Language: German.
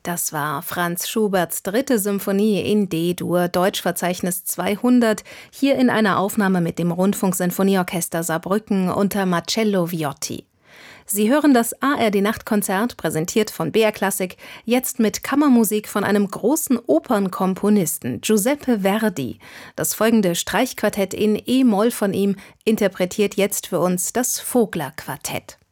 Das war Franz Schuberts 3. Symphonie in D-Dur, Deutschverzeichnis 200, hier in einer Aufnahme mit dem Rundfunksinfonieorchester Saarbrücken unter Marcello Viotti. Sie hören das ARD-Nachtkonzert, präsentiert von BR Classic, jetzt mit Kammermusik von einem großen Opernkomponisten, Giuseppe Verdi. Das folgende Streichquartett in E-Moll von ihm interpretiert jetzt für uns das Vogler-Quartett.